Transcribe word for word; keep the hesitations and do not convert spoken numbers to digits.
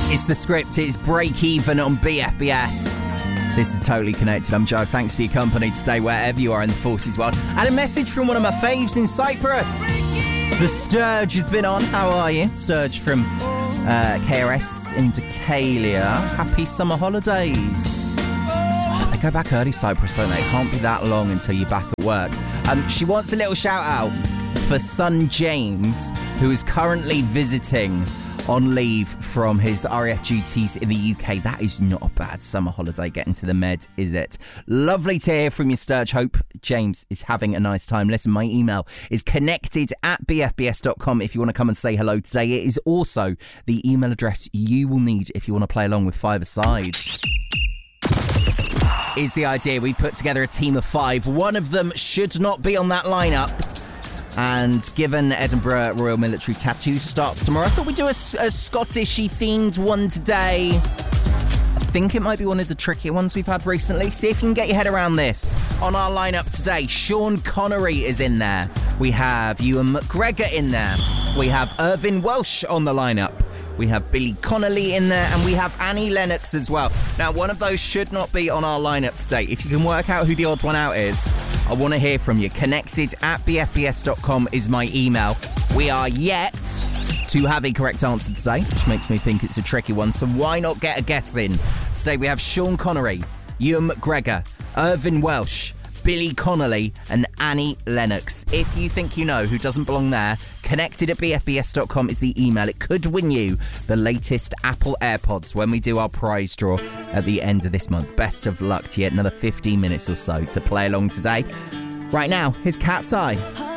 It's The Script. It's Break Even on B F B S. This is Totally Connected. I'm Joe. Thanks for your company today, wherever you are in the Forces world. And a message from one of my faves in Cyprus. The Sturge has been on. How are you? Sturge from uh, K R S in Decalia. Happy summer holidays. Oh, they go back early, Cyprus, don't they? It can't be that long until you're back at work. Um, she wants a little shout out for son James, who is currently visiting on leave from his R A F duties in the U K. That is not a bad summer holiday getting to the Med, is it? Lovely to hear from you, Sturge. Hope James is having a nice time. Listen, my email is connected at b f b s dot com if you want to come and say hello today. It is also the email address you will need if you want to play along with Five Aside. Is the idea we put together a team of five. One of them should not be on that lineup. And given Edinburgh Royal Military Tattoo starts tomorrow, I thought we'd do a, a Scottish-y themed one today. I think it might be one of the trickier ones we've had recently. See if you can get your head around this. On our lineup today, Sean Connery is in there. We have Ewan McGregor in there. We have Irvine Welsh on the lineup. We have Billy Connolly in there, and we have Annie Lennox as well. Now, one of those should not be on our lineup today. If you can work out who the odd one out is, I want to hear from you. Connected at b f b s dot com is my email. We are yet to have a correct answer today, which makes me think it's a tricky one, so why not get a guess in? Today we have Sean Connery, Ewan McGregor, Irvine Welsh, Billy Connolly and Annie Lennox. If you think you know who doesn't belong there, connected at b f b s dot com is the email. It could win you the latest Apple AirPods when we do our prize draw at the end of this month. Best of luck to you. Another fifteen minutes or so to play along today. Right now, here's Cat's Eye.